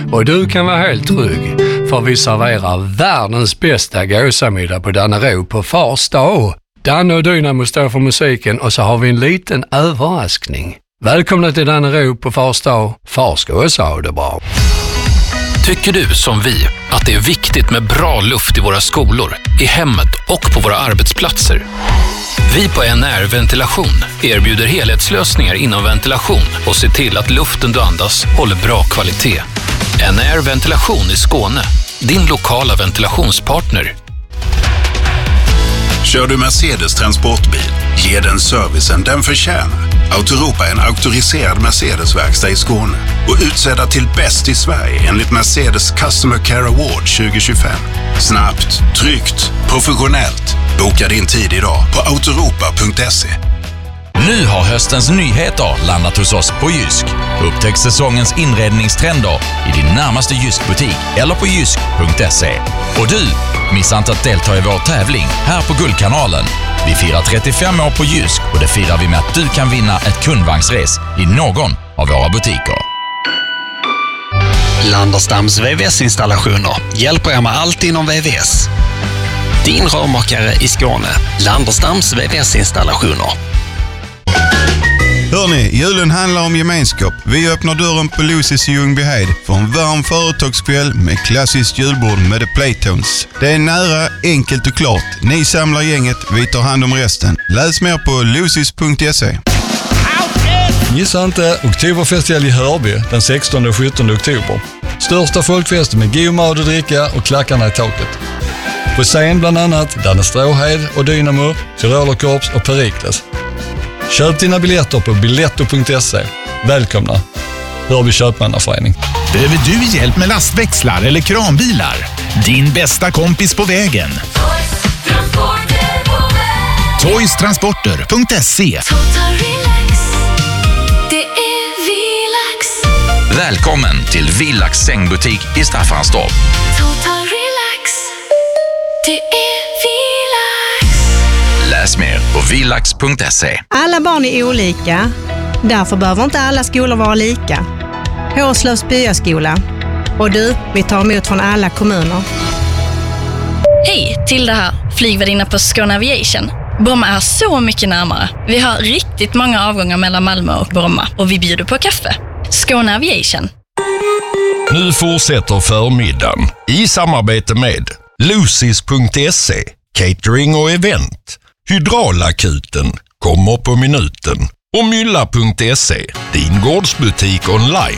Och du kan vara helt trygg, för vi serverar världens bästa gåsamiddag på Dannero på Fars dag. Danne och Dynamo står för musiken och så har vi en liten överraskning. Välkomna till Dannero på Fars dag. Far ska också ha det bra. Tycker du som vi att det är viktigt med bra luft i våra skolor, i hemmet och på våra arbetsplatser? Vi på NR Ventilation erbjuder helhetslösningar inom ventilation och ser till att luften du andas håller bra kvalitet. NR Ventilation i Skåne, din lokala ventilationspartner. Kör du Mercedes transportbil, ge den servicen den förtjänar. Autoropa är en auktoriserad Mercedes-verkstad i Skåne och utsedda till bäst i Sverige enligt Mercedes Customer Care Award 2025. Snabbt, tryggt, professionellt. Boka din tid idag på autoropa.se. Nu har höstens nyheter landat hos oss på Jysk. Upptäck säsongens inredningstrender i din närmaste Jysk-butik eller på jysk.se. Och du, missa inte att delta i vår tävling här på Guldkanalen. Vi firar 35 år på Jysk och det firar vi med att du kan vinna ett kundvagnsres i någon av våra butiker. Landerstams VVS-installationer hjälper er med allt inom VVS. Din rörmakare i Skåne, Landerstams VVS-installationer. Hörrni, julen handlar om gemenskap. Vi öppnar dörren på Lucy's i Ljungbyhed för en varm företagskväll med klassiskt julbord med The Playtones. Det är nära, enkelt och klart. Ni samlar gänget, vi tar hand om resten. Läs mer på lucys.se. Gissa inte Oktoberfestival i Hörby den 16 och 17 oktober. Största folkfesten med god mat och dricka och klackarna i taket. På scen bland annat Danne Stråhed och Dynamo, Tyrolerkorps och Perikles. Köp dina biljetter på biletto.se. Välkomna! Hörby Köpmannaförening. Behöver du hjälp med lastväxlar eller kranbilar? Din bästa kompis på vägen. Toystransporter.se. Välkommen till Villax sängbutik i Staffanstorp. Läs mer på villax.se. Alla barn är olika. Därför behöver inte alla skolor vara lika. Hårslövs byaskola. Och du, vi tar emot från alla kommuner. Hej, till det här flygvärdinna på Skåne Aviation. Bromma är så mycket närmare. Vi har riktigt många avgångar mellan Malmö och Bromma. Och vi bjuder på kaffe. Skåne Aviation. Nu fortsätter förmiddagen i samarbete med Lucys.se, catering och event. Hydraulakuten kommer på minuten och mylla.se, din gårdsbutik online.